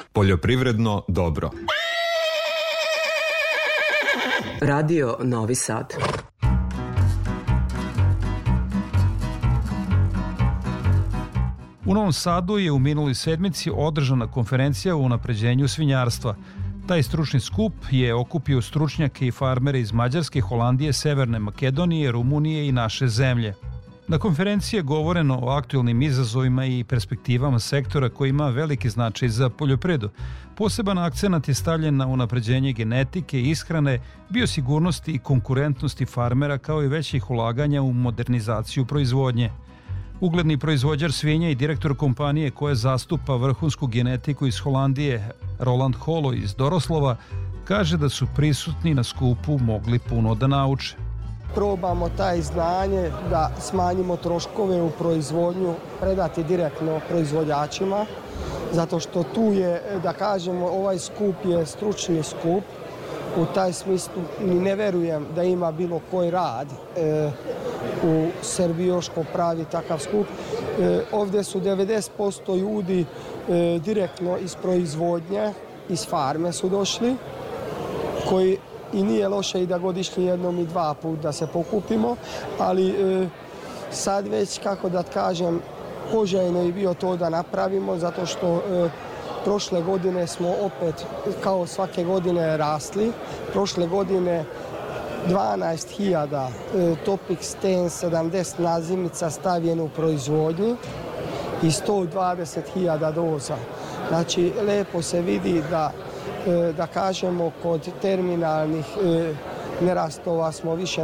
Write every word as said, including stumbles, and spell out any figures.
Poljoprivredno dobro. Radio Novi Sad. U Novom Sadu je u minuloj sedmici održana konferencija o unapređenju svinjarstva. Taj stručni skup je okupio stručnjake i farmere iz Mađarske, Holandije, Severne Makedonije, Rumunije i naše zemlje. Na konferenciji je govoreno o aktuelnim izazovima i perspektivama sektora koji ima veliki značaj za poljoprivredu. Poseban akcenat je stavljen na unapređenje genetike, ishrane, biosigurnosti i konkurentnosti farmera kao i većih ulaganja u modernizaciju proizvodnje. Ugledni proizvođač svinja i direktor kompanije koja zastupa vrhunsku genetiku iz Holandije, Roland Holo iz Doroslova, kaže da su prisutni na skupu mogli puno da nauče. Probamo taj znanje da smanjimo troškove u proizvodnju, predati direktno proizvođačima, zato što tu je, da kažemo, ovaj skup je stručni skup. U taj smislu ni ne verujem da ima bilo koji rad e, u Srbiji još ko pravi takav skup. E, ovdje su devedeset posto ljudi e, direktno iz proizvodnje, iz farme su došli, koji i nije loše i da godišnje jednom i dva put da se pokupimo, ali e, sad već, kako da kažem, poželjno je bio to da napravimo, zato što e, prošle godine smo opet, kao svake godine, rasli. Prošle godine dvanaest hiljada e, Topic Sten sedamdeset nazimica stavljeno u proizvodnji i sto dvadeset hiljada doza. Znači, lepo se vidi da da kažemo, kod terminalnih nerastova smo više